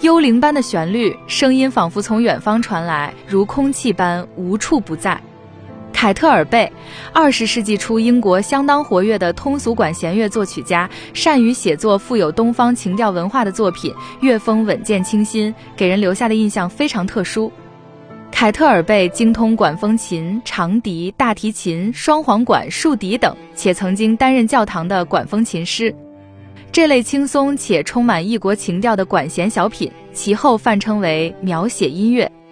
幽灵般的旋律，声音仿佛从远方传来，如空气般无处不在。凯特尔贝，20世纪初英国相当活跃的通俗管弦乐作曲家，善于写作富有东方情调文化的作品，乐风稳健清新，给人留下的印象非常特殊。凯特尔贝精通管风琴、长笛、大提琴、双簧管、竖笛等，且曾经担任教堂的管风琴师。这类轻松且充满异国情调的管弦小品，其后泛称为描写音乐。